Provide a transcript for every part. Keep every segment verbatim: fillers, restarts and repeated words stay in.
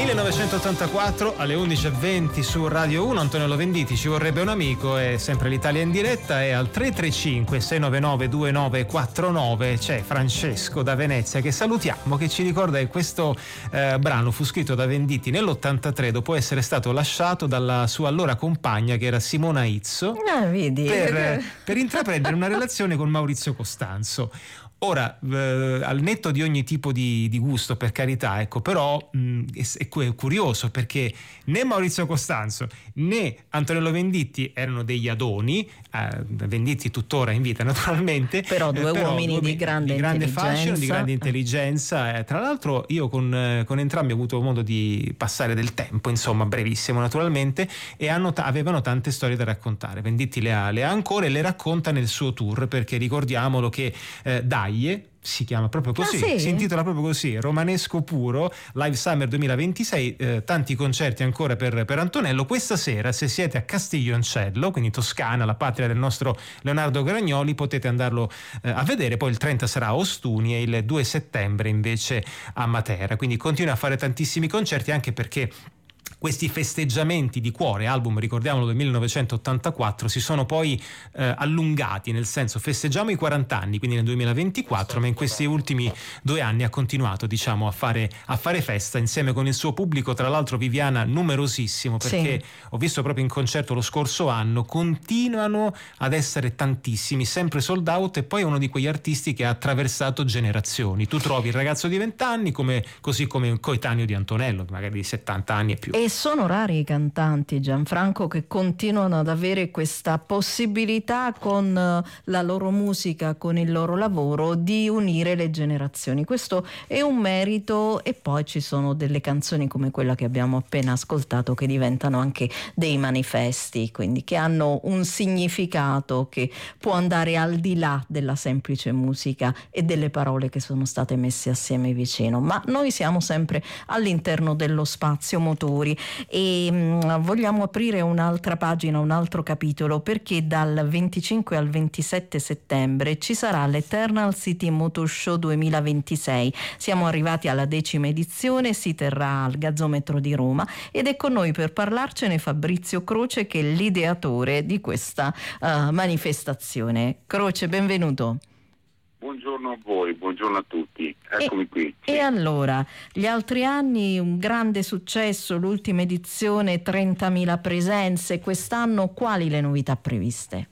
millenovecentottantaquattro alle undici e venti su Radio uno. Antonello Venditti, Ci vorrebbe un amico, è sempre l'Italia in diretta, e al tre tre cinque sei nove nove due nove quattro nove c'è Francesco da Venezia che salutiamo, che ci ricorda che questo eh, brano fu scritto da Venditti nell'ottantatré dopo essere stato lasciato dalla sua allora compagna, che era Simona Izzo, ah, vedi. per, per intraprendere una relazione con Maurizio Costanzo. Ora, eh, al netto di ogni tipo di, di gusto, per carità, ecco, però mh, è, è curioso perché né Maurizio Costanzo né Antonello Venditti erano degli adoni, eh, Venditti tuttora in vita naturalmente, però due eh, però uomini due, di grande, di grande fascino, di grande eh. intelligenza. Eh, tra l'altro io con, eh, con entrambi ho avuto modo di passare del tempo, insomma brevissimo naturalmente, e hanno, avevano tante storie da raccontare. Venditti le ha, le ha ancora e le racconta nel suo tour, perché ricordiamolo che eh, Dai si chiama proprio così, ah, sì? si intitola proprio così, Romanesco Puro, Live Summer duemilaventisei, eh, tanti concerti ancora per, per Antonello. Questa sera, se siete a Castiglioncello, quindi Toscana, la patria del nostro Leonardo Gragnoli, potete andarlo eh, a vedere. Poi il trenta sarà a Ostuni e il due settembre invece a Matera, quindi continua a fare tantissimi concerti, anche perché questi festeggiamenti di cuore, album, ricordiamolo, del millenovecentottantaquattro, si sono poi eh, allungati, nel senso festeggiamo i quaranta anni, quindi nel duemilaventiquattro, ma in questi ultimi due anni ha continuato, diciamo, a fare, a fare festa insieme con il suo pubblico, tra l'altro, Viviana, numerosissimo, perché sì, ho visto proprio in concerto lo scorso anno, continuano ad essere tantissimi, sempre sold out, e poi è uno di quegli artisti che ha attraversato generazioni. Tu trovi il ragazzo di venti anni come, così come un coetaneo di Antonello, magari di settanta anni e più. E sono rari i cantanti, Gianfranco, che continuano ad avere questa possibilità con la loro musica, con il loro lavoro, di unire le generazioni. Questo è un merito, e poi ci sono delle canzoni come quella che abbiamo appena ascoltato che diventano anche dei manifesti, quindi che hanno un significato che può andare al di là della semplice musica e delle parole che sono state messe assieme vicino. Ma noi siamo sempre all'interno dello spazio motori e mh, vogliamo aprire un'altra pagina, un altro capitolo, perché dal venticinque al ventisette settembre ci sarà l'Eternal City Motor Show duemilaventisei. Siamo arrivati alla decima edizione, si terrà al Gazzometro di Roma, ed è con noi per parlarcene Fabrizio Croce, che è l'ideatore di questa uh, manifestazione. Croce, benvenuto. Buongiorno a voi, buongiorno a tutti, eccomi e, qui. Sì. E allora, gli altri anni un grande successo, l'ultima edizione trentamila presenze, quest'anno quali le novità previste?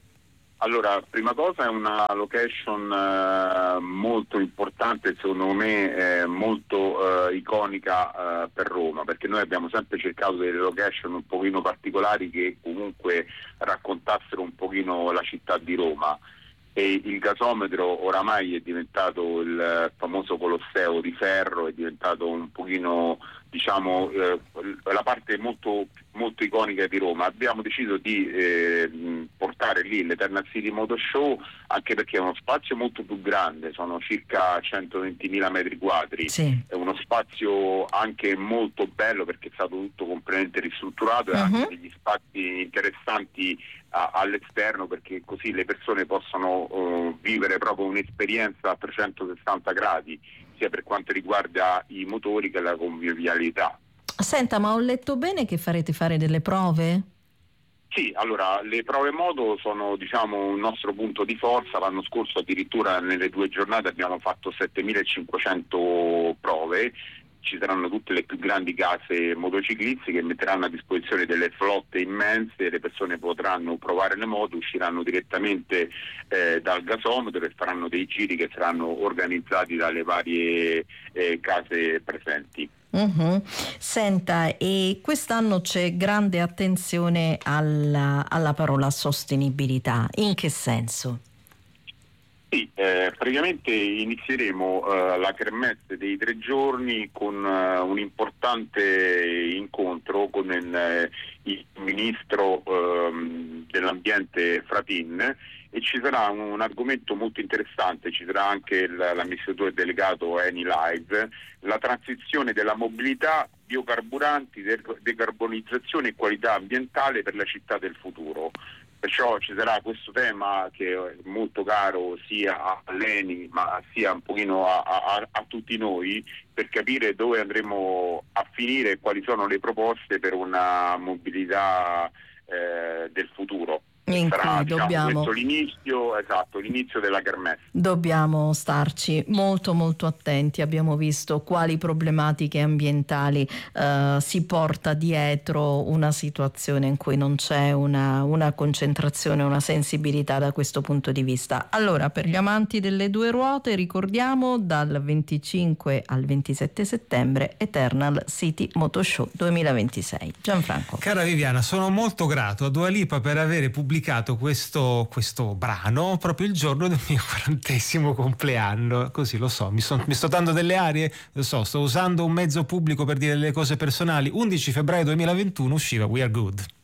Allora, prima cosa è una location eh, molto importante, secondo me eh, molto eh, iconica eh, per Roma, perché noi abbiamo sempre cercato delle location un pochino particolari che comunque raccontassero un pochino la città di Roma. E il gasometro oramai è diventato il famoso Colosseo di ferro, è diventato un pochino, diciamo, eh, la parte molto, molto iconica di Roma. Abbiamo deciso di eh, portare lì l'Eternal City Motor Show, anche perché è uno spazio molto più grande, sono circa centoventimila metri quadri, sì. È uno spazio anche molto bello perché è stato tutto completamente ristrutturato, e uh-huh. anche degli spazi interessanti a, all'esterno, perché così le persone possono uh, vivere proprio un'esperienza a trecentosessanta gradi, sia per quanto riguarda i motori che la convivialità. Senta, ma ho letto bene che farete fare delle prove? Sì, allora le prove moto sono, diciamo, un nostro punto di forza. L'anno scorso addirittura nelle due giornate abbiamo fatto settemilacinquecento prove. Ci saranno tutte le più grandi case motociclisti che metteranno a disposizione delle flotte immense, le persone potranno provare le moto, usciranno direttamente eh, dal gasometro e faranno dei giri che saranno organizzati dalle varie eh, case presenti. Uh-huh. Senta, e quest'anno c'è grande attenzione alla, alla parola sostenibilità. In che senso? Sì, eh, praticamente inizieremo uh, la kermesse dei tre giorni con uh, un importante incontro con il, il ministro uh, dell'ambiente Fratin, e ci sarà un, un argomento molto interessante. Ci sarà anche il, l'amministratore delegato Eni Live, la transizione della mobilità, biocarburanti, de- decarbonizzazione e qualità ambientale per la città del futuro. Perciò ci sarà questo tema che è molto caro sia a Leni ma sia un pochino a, a, a tutti noi, per capire dove andremo a finire e quali sono le proposte per una mobilità eh, del futuro. In Sarà, cui diciamo, dobbiamo questo l'inizio, esatto, l'inizio della kermesse. Dobbiamo starci molto molto attenti. Abbiamo visto quali problematiche ambientali eh, si porta dietro una situazione in cui non c'è una, una concentrazione, una sensibilità da questo punto di vista. Allora, per gli amanti delle due ruote, ricordiamo dal venticinque al ventisette settembre Eternal City Moto Show duemilaventisei. Gianfranco. Cara Viviana, sono molto grato a Dua Lipa per avere pubblicato questo, questo brano proprio il giorno del mio quarantesimo compleanno. Così lo so, mi, son, mi sto dando delle arie, lo so, sto usando un mezzo pubblico per dire delle cose personali. undici febbraio duemilaventuno usciva We Are Good.